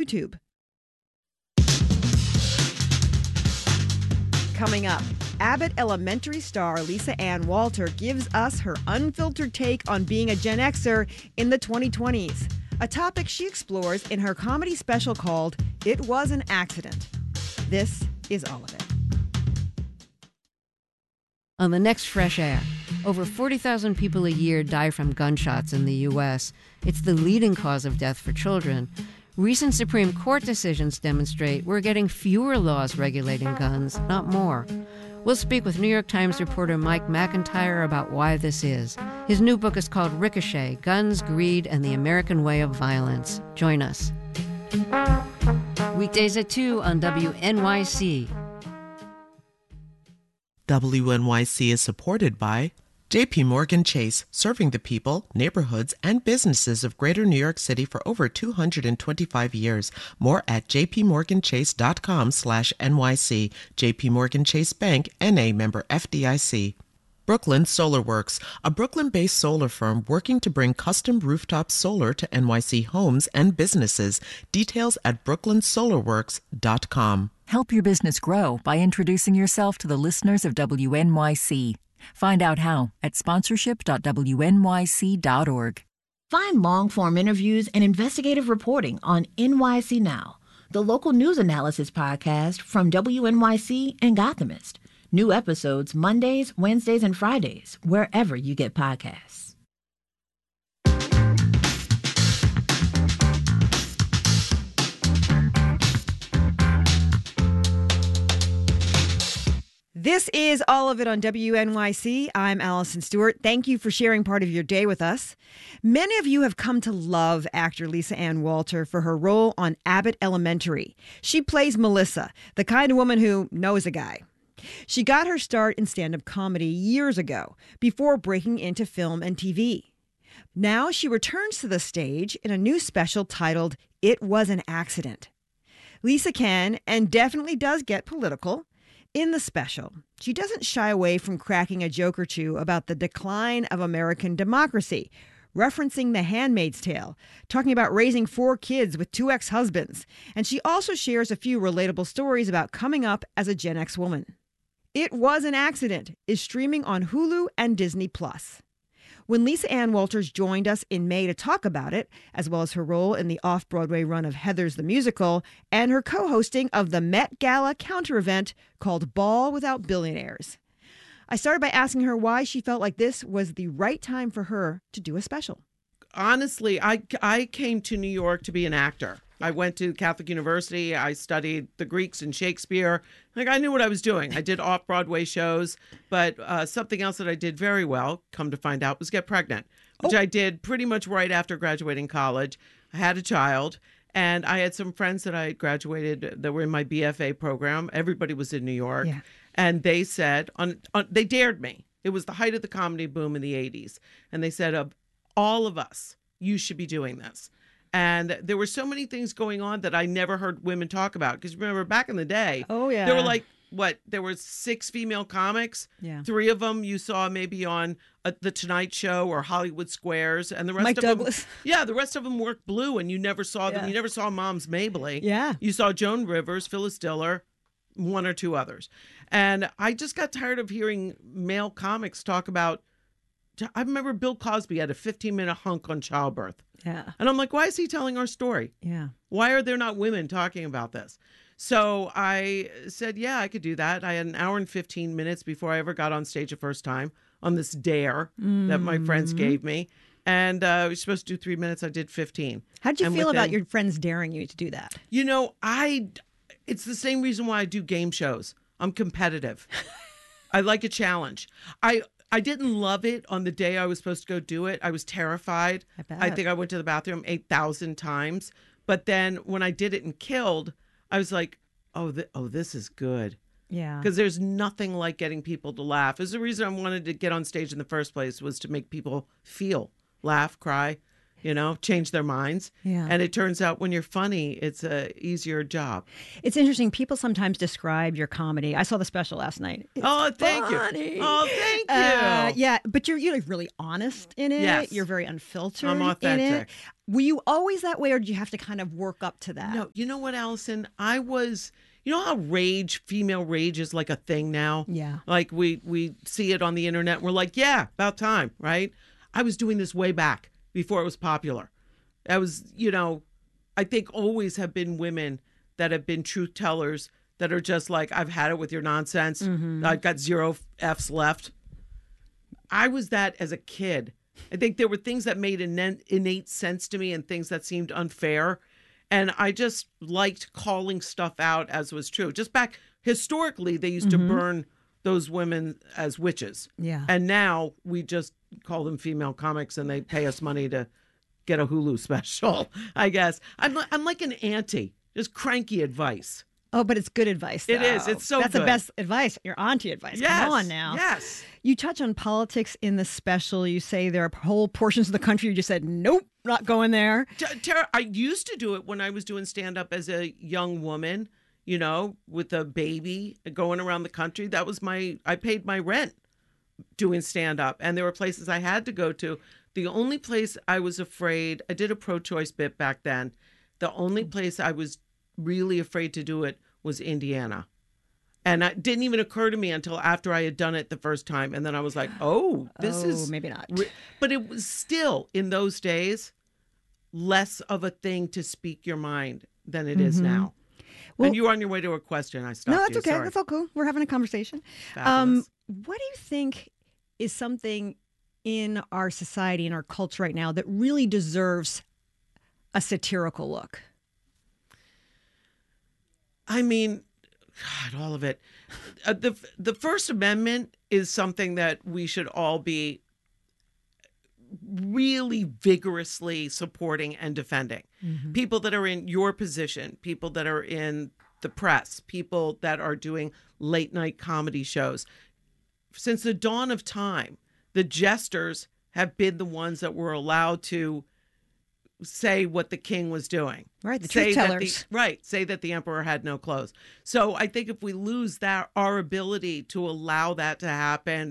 YouTube. Coming up, Abbott Elementary star Lisa Ann Walter gives us her unfiltered take on being a Gen Xer in the 2020s, a topic she explores in her comedy special called It Was an Accident. This is all of it. On the next Fresh Air, over 40,000 people a year die from gunshots in the U.S. It's the leading cause of death for children. Recent Supreme Court decisions demonstrate we're getting fewer laws regulating guns, not more. We'll speak with New York Times reporter Mike McIntyre about why this is. His new book is called Ricochet: Guns, Greed, and the American Way of Violence. Join us. Weekdays at 2 on WNYC. WNYC is supported by J.P. Morgan Chase, serving the people, neighborhoods, and businesses of Greater New York City for over 225 years. More at jpmorganchase.com/NYC. J.P. Morgan Chase Bank, N.A. member FDIC. Brooklyn Solar Works, a Brooklyn-based solar firm working to bring custom rooftop solar to NYC homes and businesses. Details at brooklynsolarworks.com. Help your business grow by introducing yourself to the listeners of WNYC. Find out how at sponsorship.wnyc.org. Find long-form interviews and investigative reporting on NYC Now, the local news analysis podcast from WNYC and Gothamist. New episodes Mondays, Wednesdays, and Fridays, wherever you get podcasts. This is All of It on WNYC. I'm Allison Stewart. Thank you for sharing part of your day with us. Many of you have come to love actor Lisa Ann Walter for her role on Abbott Elementary. She plays Melissa, the kind of woman who knows a guy. She got her start in stand-up comedy years ago, before breaking into film and TV. Now she returns to the stage in a new special titled It Was an Accident. Lisa can, and definitely does, get political. In the special, she doesn't shy away from cracking a joke or two about the decline of American democracy, referencing The Handmaid's Tale, talking about raising 4 kids with 2 ex-husbands, and she also shares a few relatable stories about coming up as a Gen X woman. It Was an Accident is streaming on Hulu and Disney+. When Lisa Ann Walters joined us in May to talk about it, as well as her role in the off-Broadway run of Heathers the Musical, and her co-hosting of the Met Gala counter-event called Ball Without Billionaires, I started by asking her why she felt like this was the right time for her to do a special. Honestly, I came to New York to be an actor. I went to Catholic University. I studied the Greeks and Shakespeare. Like, I knew what I was doing. I did off-Broadway shows, but something else that I did very well, come to find out, was get pregnant, which I did pretty much right after graduating college. I had a child, and I had some friends that I had graduated that were in my BFA program. Everybody was in New York, and they said, they dared me. It was the height of the comedy boom in the 80s, and they said, of all of us, you should be doing this. And there were so many things going on that I never heard women talk about. Because remember, back in the day, there were like, there were 6 female comics. Yeah. 3 of them you saw maybe on The Tonight Show or Hollywood Squares. And the rest Mike of Douglas. them. Yeah, the rest of them worked blue and you never saw them. You never saw Moms Mabley. Yeah. You saw Joan Rivers, Phyllis Diller, 1 or 2 others. And I just got tired of hearing male comics talk about. I remember Bill Cosby had a 15-minute hunk on childbirth. Yeah. And I'm like, why is he telling our story? Yeah. Why are there not women talking about this? So I said, yeah, I could do that. I had an hour and 15 minutes before I ever got on stage the first time on this dare that my friends gave me. And I was supposed to do 3 minutes. I did 15. How'd you feel about your friends daring you to do that? You know, it's the same reason why I do game shows. I'm competitive. I like a challenge. I didn't love it on the day I was supposed to go do it. I was terrified. I think I went to the bathroom 8,000 times. But then when I did it and killed, I was like, this is good. Yeah. Because there's nothing like getting people to laugh. It's the reason I wanted to get on stage in the first place, was to make people feel, laugh, cry. change their minds. Yeah. And it turns out when you're funny, it's a easier job. It's interesting. People sometimes describe your comedy. I saw the special last night. It's Thank funny. you. Oh, thank you. Yeah, but you're really honest in it. Yes. You're very unfiltered I'm in authentic. it. Were you always that way, or did you have to kind of work up to that? No, you know what, Allison? I was, you know how female rage is like a thing now? Yeah. Like we see it on the internet. And we're like, yeah, about time, right? I was doing this way back before it was popular. I was, I think always have been women that have been truth tellers that are just like, I've had it with your nonsense. I've got 0 F's left. I was that as a kid. I think there were things that made innate sense to me and things that seemed unfair. And I just liked calling stuff out as was true. Just back historically, they used to burn those women as witches. Yeah. And now we just call them female comics and they pay us money to get a Hulu special, I guess. I'm like an auntie, just cranky advice. Oh, but it's good advice, though. It is. It's so That's good. the best advice. Your auntie advice. Yes. Come on now. Yes. You touch on politics in the special. You say there are whole portions of the country you just said, nope, not going there. Tara, I used to do it when I was doing stand-up as a young woman, with a baby going around the country. That was I paid my rent doing stand-up. And there were places I had to go to. The only place I was afraid, I did a pro-choice bit back then. The only place I was really afraid to do it was Indiana. And it didn't even occur to me until after I had done it the first time. And then I was like, this is... maybe not. But it was still, in those days, less of a thing to speak your mind than it is now. Well, and you were on your way to a question. I stopped No, that's you. okay. Sorry. That's all cool. We're having a conversation. Fabulous. What do you think is something in our society, in our culture right now, that really deserves a satirical look? I mean, God, all of it. The First Amendment is something that we should all be really vigorously supporting and defending. People that are in your position, people that are in the press, people that are doing late night comedy shows. Since the dawn of time, the jesters have been the ones that were allowed to say what the king was doing. Right, the truth tellers. Say that the emperor had no clothes. So I think if we lose our ability to allow that to happen,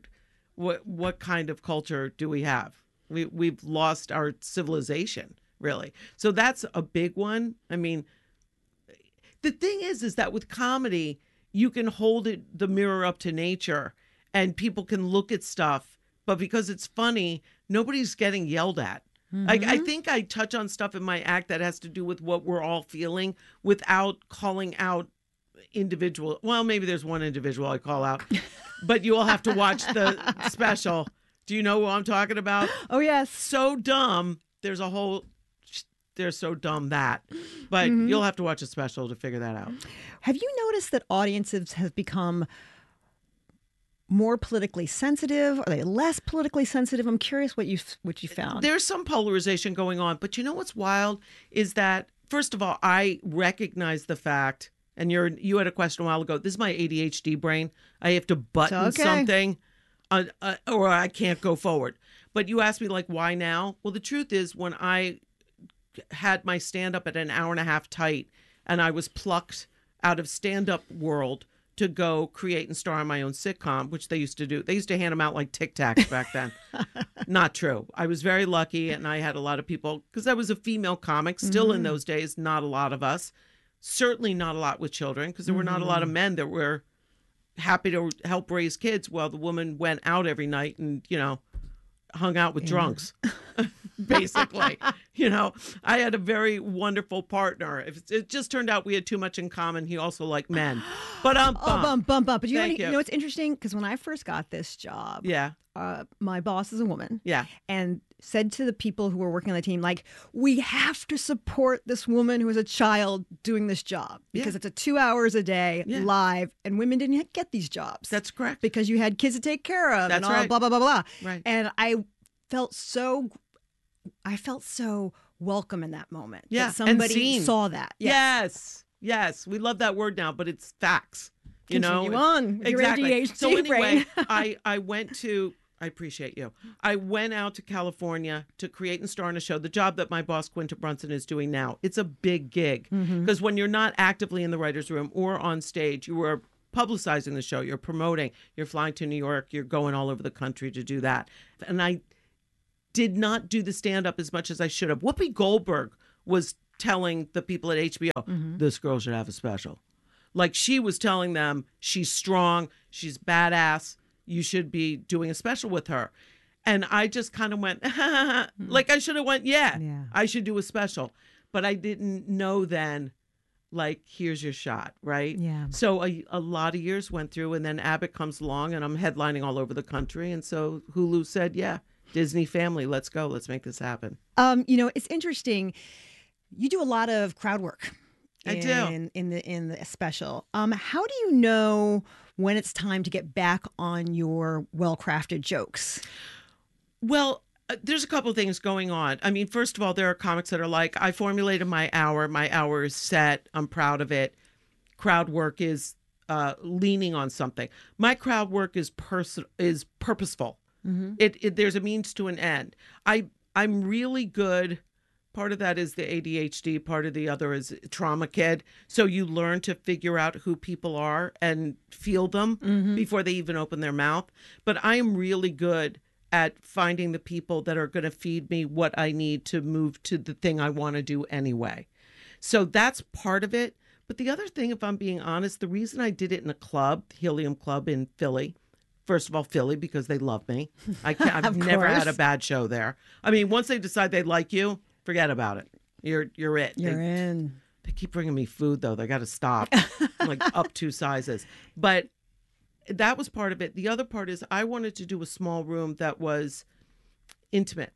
what kind of culture do we have? We've lost our civilization, really. So that's a big one. I mean, the thing is that with comedy, you can hold the mirror up to nature and people can look at stuff, but because it's funny, nobody's getting yelled at. I think I touch on stuff in my act that has to do with what we're all feeling without calling out individual. Well, maybe there's one individual I call out, but you all have to watch the special. Do you know who I'm talking about? Oh, yes. So dumb. They're so dumb that, but you'll have to watch a special to figure that out. Have you noticed that audiences have become more politically sensitive? Are they less politically sensitive? I'm curious what you found. There's some polarization going on, but you know what's wild is that, first of all, I recognize the fact, and you had a question a while ago. This is my ADHD brain. I have to button something, or I can't go forward. But you asked me why now? Well, the truth is, when I had my stand-up at an hour and a half tight, and I was plucked out of stand-up world to go create and star on my own sitcom, which they used to do. They used to hand them out like Tic Tacs back then. Not true. I was very lucky, and I had a lot of people, because I was a female comic, still in those days, not a lot of us. Certainly not a lot with children, because there were not a lot of men that were happy to help raise kids while the woman went out every night and, hung out with drunks. Basically, I had a very wonderful partner. It just turned out we had too much in common. He also liked men. But But you Thank you. know what's interesting? Because when I first got this job, yeah, my boss is a woman. Yeah. And said to the people who were working on the team, we have to support this woman who is a child doing this job because it's 2 hours a day live, and women didn't get these jobs. That's correct. Because you had kids to take care of. That's and all right. blah, blah, blah, blah. Right. And I felt so welcome in that moment. Yeah. That somebody and seen. saw that. Yes. We love that word now, but it's facts. Continue on with your exactly. ADHD So anyway, brain. I went to I appreciate you. I went out to California to create and star in a show, the job that my boss, Quinta Brunson, is doing now. It's a big gig because when you're not actively in the writer's room or on stage, you are publicizing the show, you're promoting, you're flying to New York, you're going all over the country to do that. And I did not do the stand-up as much as I should have. Whoopi Goldberg was telling the people at HBO, this girl should have a special. Like she was telling them, she's strong, she's badass, you should be doing a special with her. And I just kind of went, like I should have went, yeah, I should do a special. But I didn't know then, like, here's your shot, right? Yeah. So a lot of years went through, and then Abbott comes along, and I'm headlining all over the country. And so Hulu said, yeah, Disney family, let's go. Let's make this happen. It's interesting. You do a lot of crowd work. I do. In the special. How do you know when it's time to get back on your well-crafted jokes? Well, there's a couple of things going on. I mean, first of all, there are comics that are like, I formulated my hour. My hour is set. I'm proud of it. Crowd work is leaning on something. My crowd work is purposeful. There's a means to an end. I'm really good. Part of that is the ADHD. Part of the other is trauma kid. So you learn to figure out who people are and feel them before they even open their mouth. But I am really good at finding the people that are going to feed me what I need to move to the thing I want to do anyway. So that's part of it. But the other thing, if I'm being honest, the reason I did it in a club, Helium Club in Philly, first of all, Philly, because they love me. I've never had a bad show there. I mean, once they decide they like you, forget about it. You're it. You're in. They keep bringing me food, though. They got to stop. I'm like up 2 sizes. But that was part of it. The other part is I wanted to do a small room that was intimate.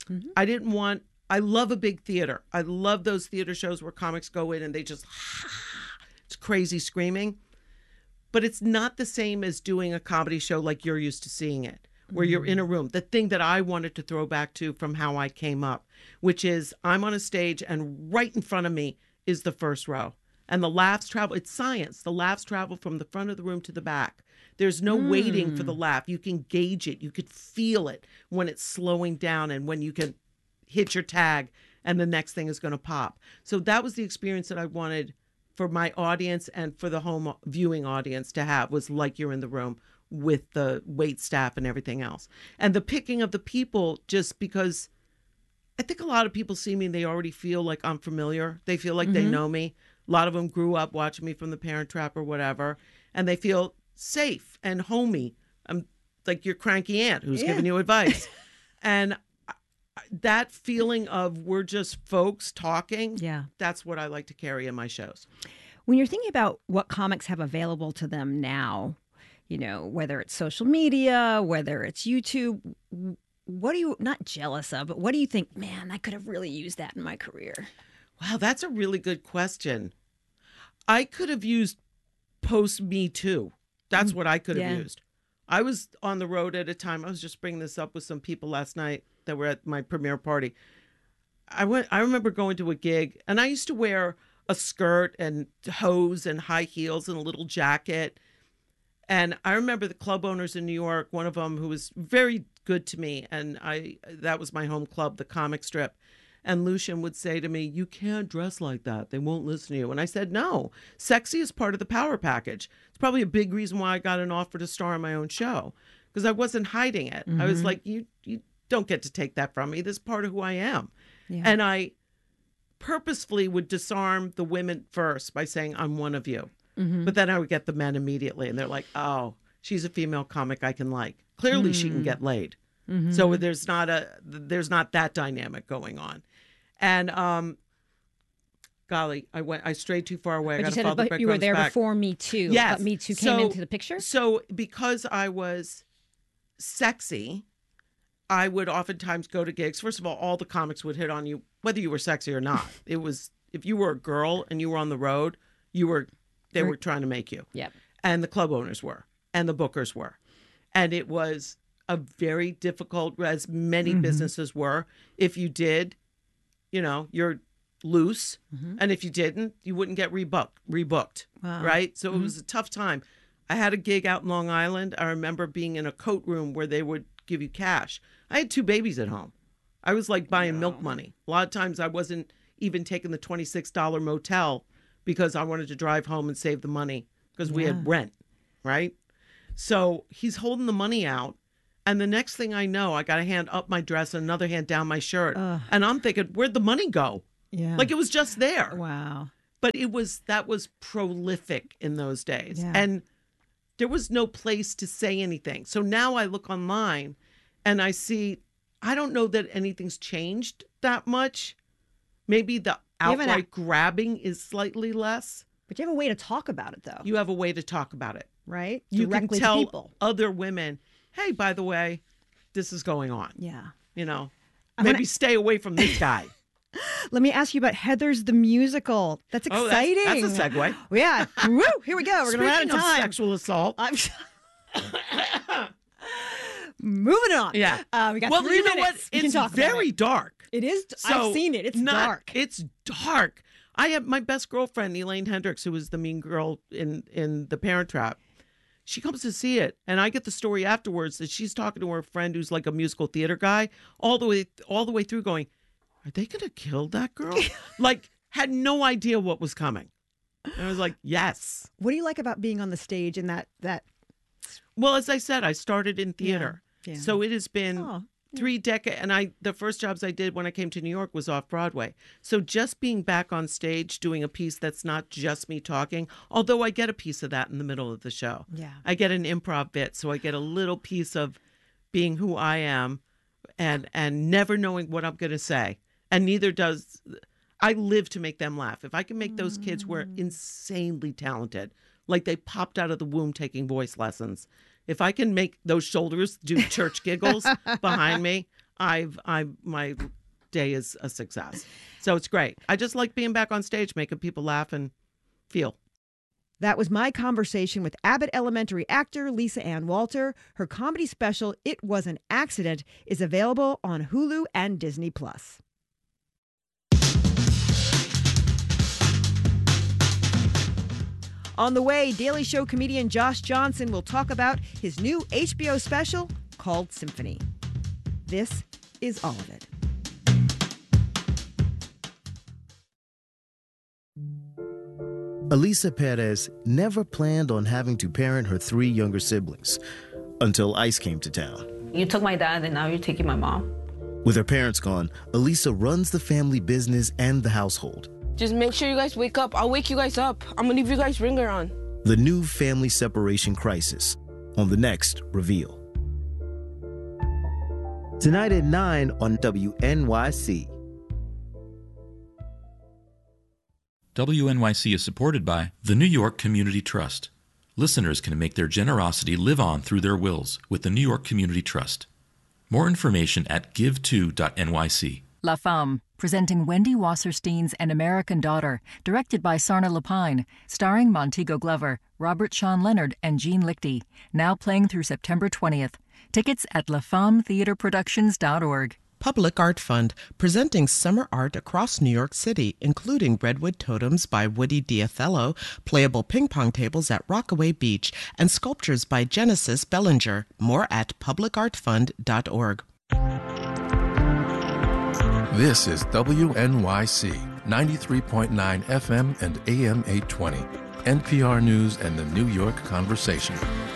I love a big theater. I love those theater shows where comics go in and they just, it's crazy screaming. But it's not the same as doing a comedy show like you're used to seeing it, where you're in a room. The thing that I wanted to throw back to from how I came up, which is I'm on a stage and right in front of me is the first row. And the laughs travel. It's science. The laughs travel from the front of the room to the back. There's no waiting for the laugh. You can gauge it. You could feel it when it's slowing down and when you can hit your tag and the next thing is going to pop. So that was the experience that I wanted for my audience and for the home viewing audience to have, was like you're in the room with the wait staff and everything else. And the picking of the people, just because I think a lot of people see me and they already feel like I'm familiar. They feel like they know me. A lot of them grew up watching me from The Parent Trap or whatever, and they feel safe and homey. I'm like your cranky aunt who's giving you advice. And that feeling of we're just folks talking, that's what I like to carry in my shows. When you're thinking about what comics have available to them now, whether it's social media, whether it's YouTube, what are you not jealous of, but what do you think, man, I could have really used that in my career? Wow, that's a really good question. I could have used post Me Too. That's what I could have used. I was on the road at a time. I was just bringing this up with some people last night that were at my premiere party. I remember going to a gig, and I used to wear a skirt and hose and high heels and a little jacket. And I remember the club owners in New York, one of them who was very good to me, and that was my home club, the Comic Strip. And Lucian would say to me, you can't dress like that. They won't listen to you. And I said, no, sexy is part of the power package. It's probably a big reason why I got an offer to star in my own show, because I wasn't hiding it. I was like, you don't get to take that from me. This is part of who I am. Yeah. And I purposefully would disarm the women first by saying, I'm one of you. But then I would get the men immediately. And they're like, oh, she's a female comic I can like. Clearly she can get laid. So there's not that dynamic going on. And golly, I strayed too far away. But you were there before Me Too. Yes. But Me Too came into the picture? So because I was sexy, I would oftentimes go to gigs. First of all the comics would hit on you, whether you were sexy or not. It was, if you were a girl and you were on the road, they were trying to make you. Yep. And the club owners were, and the bookers were. And it was a very difficult, as many businesses were. If you did, you're loose. And if you didn't, you wouldn't get rebooked. Wow. Right? So it was a tough time. I had a gig out in Long Island. I remember being in a coat room where they would give you cash. I had 2 babies at home. I was like buying milk money. A lot of times I wasn't even taking the $26 motel because I wanted to drive home and save the money because we had rent, right? So he's holding the money out. And the next thing I know, I got a hand up my dress and another hand down my shirt. And I'm thinking, where'd the money go? Yeah. Like it was just there. Wow. But that was prolific in those days. Yeah. And there was no place to say anything. So now I look online and I see, I don't know that anything's changed that much. Maybe the outright grabbing is slightly less. But you have a way to talk about it, though. You have a way to talk about it. Right? You Directly can tell to people. other women, hey, by the way, this is going on. Yeah. You know, maybe stay away from this guy. Let me ask you about Heathers the musical. That's exciting. That's a segue. Yeah. Woo, here we go. We're going to run out of time. Sexual assault. Moving on. Yeah. We got 3 minutes. Know what? We can It's talk about very it. dark. It is. So I've seen it. It's dark. It's dark. I have my best girlfriend, Elaine Hendricks, who was the mean girl in The Parent Trap. She comes to see it, and I get the story afterwards that she's talking to her friend who's like a musical theater guy, all the way through, going, "Are they going to kill that girl?" Like, had no idea what was coming. And I was like, "Yes." What do you like about being on the stage in that? Well, as I said, I started in theater, Yeah. so it has been 3 decades. And the first jobs I did when I came to New York was off Broadway. So just being back on stage doing a piece that's not just me talking, although I get a piece of that in the middle of the show. Yeah. I get an improv bit, so I get a little piece of being who I am, and never knowing what I'm going to say. And neither does I live to make them laugh. If I can make those kids who are insanely talented, like they popped out of the womb taking voice lessons. If I can make those shoulders do church giggles behind me, my day is a success. So it's great. I just like being back on stage, making people laugh and feel. That was my conversation with Abbott Elementary actor Lisa Ann Walter. Her comedy special, It Was an Accident, is available on Hulu and Disney+. On the way, Daily Show comedian Josh Johnson will talk about his new HBO special called Symphony. This is All of It. Elisa Perez never planned on having to parent her 3 younger siblings until ICE came to town. You took my dad and now you're taking my mom. With her parents gone, Elisa runs the family business and the household. Just make sure you guys wake up. I'll wake you guys up. I'm gonna leave you guys' ringer on. The new family separation crisis on the next Reveal. Tonight at 9 on WNYC. WNYC is supported by the New York Community Trust. Listeners can make their generosity live on through their wills with the New York Community Trust. More information at give2.nyc. La Femme, presenting Wendy Wasserstein's An American Daughter, directed by Sarna Lapine, starring Montego Glover, Robert Sean Leonard, and Jean Lichty. Now playing through September 20th. Tickets at lafemmetheaterproductions.org. Public Art Fund, presenting summer art across New York City, including Redwood Totems by Woody Diathello, playable ping pong tables at Rockaway Beach, and sculptures by Genesis Bellinger. More at publicartfund.org. This is WNYC 93.9 FM and AM 820, NPR News and the New York Conversation.